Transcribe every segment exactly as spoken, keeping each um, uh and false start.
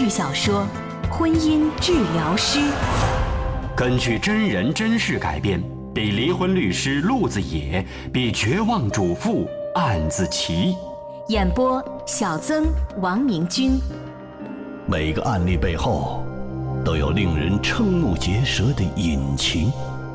愈小说《婚姻治疗师》， 根据真人真事改编，比离婚律师陆子野，比绝望主妇案子奇。 演播小曾、王明君。 每个案例背后都有令人瞠目结舌的隐情。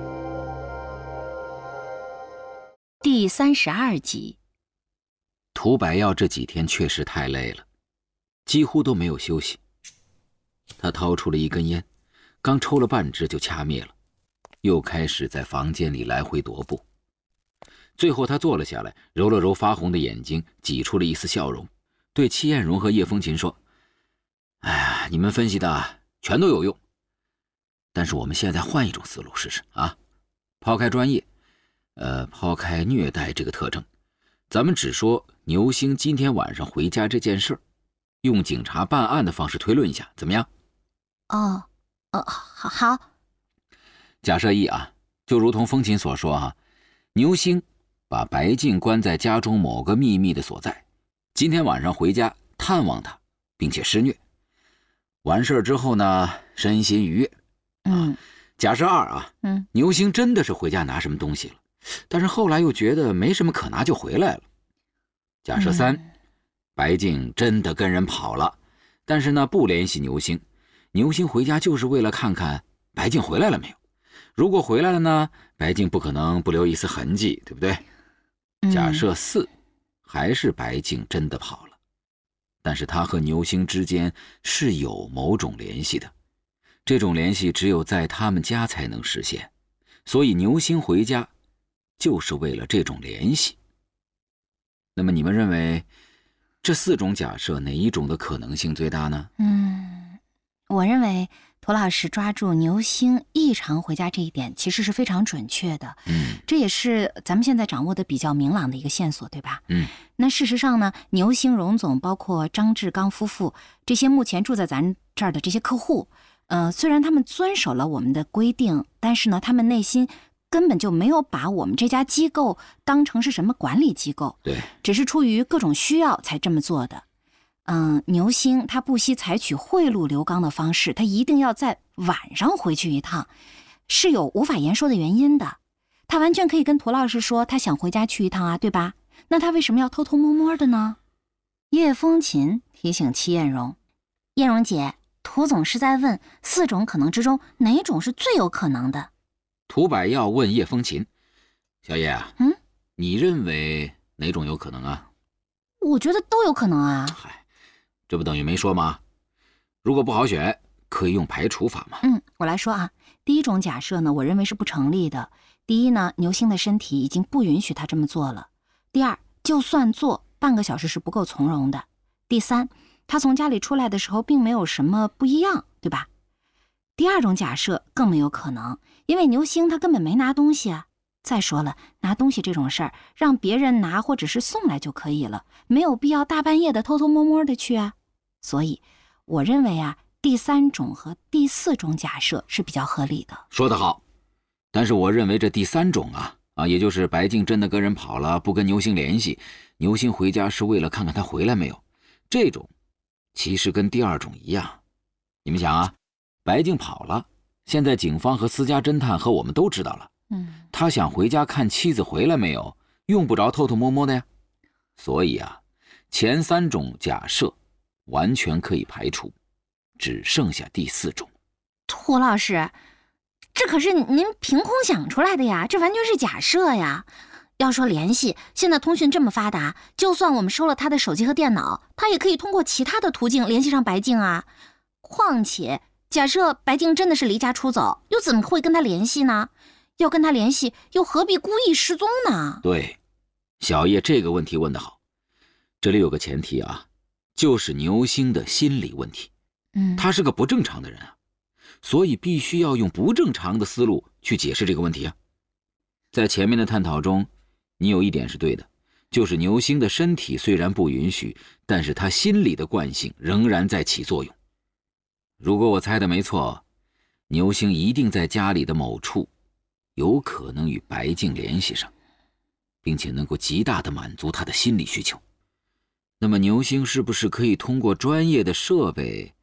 第三十二集。 涂百耀这几天确实太累了，几乎都没有休息。他掏出了一根烟，刚抽了半支就掐灭了，又开始在房间里来回踱步。最后他坐了下来，揉了揉发红的眼睛，挤出了一丝笑容，对戚艳荣和叶风琴说：哎呀，你们分析的全都有用，但是我们现在换一种思路试试啊！抛开专业，呃，抛开虐待这个特征，咱们只说牛星今天晚上回家这件事儿，用警察办案的方式推论一下，怎么样？ 哦，哦，好好。 假设一啊，就如同风琴所说啊，牛星把白静关在家中某个秘密的所在，今天晚上回家探望他，并且施虐。完事儿之后呢，身心愉悦。 嗯， 假设二啊， 嗯， 牛星真的是回家拿什么东西了，但是后来又觉得没什么可拿就回来了。假设三，嗯，白静真的跟人跑了，但是呢不联系牛星，牛星回家就是为了看看白静回来了没有。如果回来了呢，白静不可能不留一丝痕迹，对不对？假设四，还是白静真的跑了，但是他和牛星之间是有某种联系的，这种联系只有在他们家才能实现，所以牛星回家就是为了这种联系。那么你们认为这四种假设哪一种的可能性最大呢？ 嗯，我认为涂老师抓住牛星异常回家这一点其实是非常准确的。 嗯， 这也是咱们现在掌握的比较明朗的一个线索，对吧？ 嗯， 那事实上呢，牛星、荣总包括张志刚夫妇这些目前住在咱这儿的这些客户，呃，虽然他们遵守了我们的规定，但是呢，他们内心根本就没有把我们这家机构当成是什么管理机构， 对， 只是出于各种需要才这么做的。嗯，牛星他不惜采取贿赂刘刚的方式，他一定要在晚上回去一趟，是有无法言说的原因的。他完全可以跟涂老师说他想回家去一趟啊，对吧？那他为什么要偷偷摸摸的呢？叶风琴提醒戚艳荣：艳荣姐，涂总是在问四种可能之中哪种是最有可能的。 涂百耀问叶风琴：小叶啊， 嗯， 你认为哪种有可能啊？ 我觉得都有可能啊。 嗨，这不等于没说吗？如果不好选，可以用排除法嘛。 嗯，我来说啊，第一种假设呢，我认为是不成立的。第一呢，牛星的身体已经不允许他这么做了。第二，就算做，半个小时是不够从容的。第三，他从家里出来的时候并没有什么不一样，对吧？第二种假设更没有可能，因为牛星他根本没拿东西啊。再说了，拿东西这种事儿，让别人拿或者是送来就可以了，没有必要大半夜的偷偷摸摸的去啊。所以，我认为啊，第三种和第四种假设是比较合理的。 说得好，但是我认为这第三种啊啊，也就是白静真的跟人跑了，不跟牛星联系，牛星回家是为了看看他回来没有，这种其实跟第二种一样。你们想啊，白静跑了，现在警方和私家侦探和我们都知道了。 嗯， 他想回家看妻子回来没有，用不着偷偷摸摸的呀。所以啊，前三种假设完全可以排除，只剩下第四种。 涂老师，这可是您凭空想出来的呀，这完全是假设呀。要说联系，现在通讯这么发达，就算我们收了他的手机和电脑，他也可以通过其他的途径联系上白静啊。况且，假设白静真的是离家出走，又怎么会跟他联系呢？要跟他联系，又何必故意失踪呢？ 对，小叶这个问题问得好。这里有个前提啊，就是牛星的心理问题。 嗯， 他是个不正常的人啊，所以必须要用不正常的思路去解释这个问题啊。在前面的探讨中，你有一点是对的，就是牛星的身体虽然不允许，但是他心理的惯性仍然在起作用。如果我猜的没错，牛星一定在家里的某处有可能与白静联系上，并且能够极大地满足他的心理需求。那么牛星是不是可以通过专业的设备